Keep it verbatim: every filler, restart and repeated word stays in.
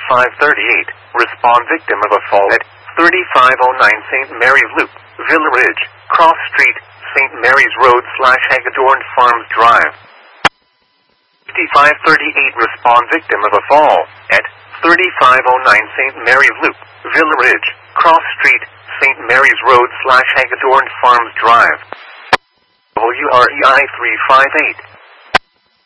thirty-five thirty-eight. Respond victim of a fall at thirty-five oh nine Saint Mary's Loop, Villa Ridge, Cross Street, Saint Mary's Road slash Hagedorn Farms Drive. fifty-five thirty-eight. Respond victim of a fall at thirty-five oh nine Saint Mary's Loop, Villa Ridge, Cross Street, Saint Mary's Road slash Hagedorn Farms Drive. W R E I three five eight.